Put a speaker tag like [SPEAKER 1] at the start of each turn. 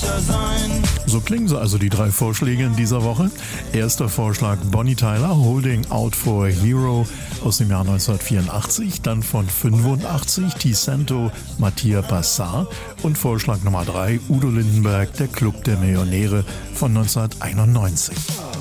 [SPEAKER 1] So klingen sie also, die 3 Vorschläge in dieser Woche. Erster Vorschlag Bonnie Tyler, Holding Out for a Hero aus dem Jahr 1984. Dann von 85 Ticento, Mattia Passar. Und Vorschlag Nummer 3 Udo Lindenberg, der Club der Millionäre von 1991.